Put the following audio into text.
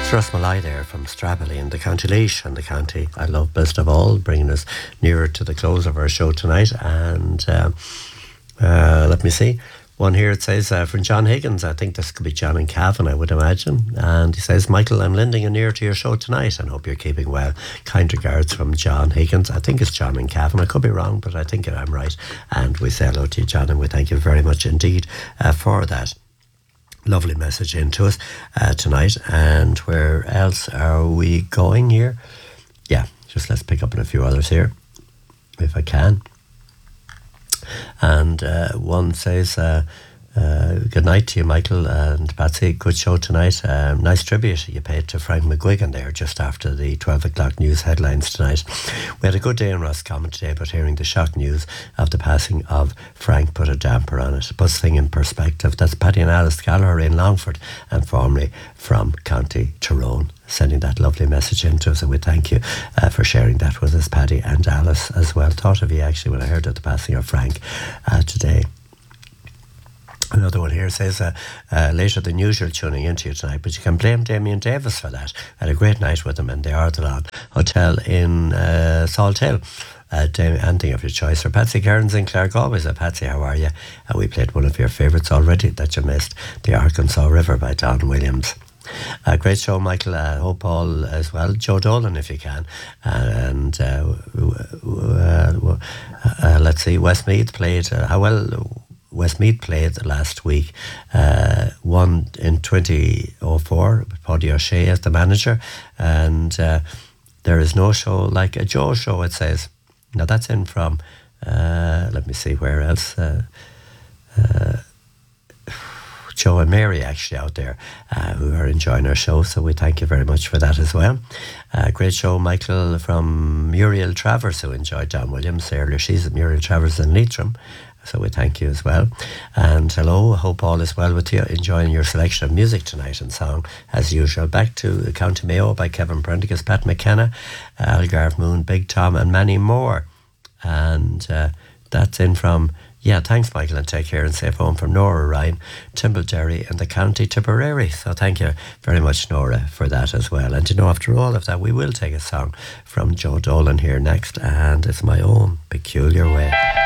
Thrust Malai there from Strabally in the County Laois and the county I love best of all, bringing us nearer to the close of our show tonight. And let me see. One here, it says from John Higgins. I think this could be John and Cavan, I would imagine. And he says, Michael, I'm lending an ear to your show tonight and hope you're keeping well. Kind regards from John Higgins. I think it's John and Cavan. I could be wrong, but I think I'm right. And we say hello to you, John, and we thank you very much indeed for that. Lovely message into us tonight. And where else are we going here? Yeah, just let's pick up on a few others here, if I can. And one says, good night to you, Michael and Patsy. Good show tonight. Nice tribute you paid to Frank McGuigan there just after the 12 o'clock news headlines tonight. We had a good day in Roscommon today, but hearing the shock news of the passing of Frank put a damper on it. Puts things in perspective. That's Paddy and Alice Gallagher in Longford and formerly from County Tyrone, sending that lovely message in to us, and we thank you for sharing that with us, Paddy and Alice as well. Thought of you actually when I heard of the passing of Frank today. Another one here says, later than usual tuning into you tonight, but you can blame Damien Davis for that. I had a great night with him in the Ardalan Hotel in Salt Hill. Anything of your choice. For Patsy Cairns in Clark, always. Patsy, how are you? We played one of your favourites already that you missed, The Arkansas River by Don Williams. Great show, Michael. Hope all as well. Joe Dolan, if you can. And let's see, Westmeath played, how well Westmeath played last week. Won in 2004, Paddy O'Shea as the manager. And there is no show like a Joe show, it says. Now that's in from, let me see where else. Joe and Mary actually out there who are enjoying our show, so we thank you very much for that as well. Great show, Michael, from Muriel Travers, who enjoyed Don Williams earlier. She's at Muriel Travers in Leitrim, so we thank you as well. And hello, hope all is well with you, enjoying your selection of music tonight and song as usual. Back to County Mayo by Kevin Prendergast, Pat McKenna, Algarve Moon, Big Tom and many more. And that's in from, yeah, thanks Michael, and take care and safe home from Nora Ryan, Timblederry and the County Tipperary. So thank you very much, Nora, for that as well. And you know, after all of that, we will take a song from Joe Dolan here next, and it's My Own Peculiar Way.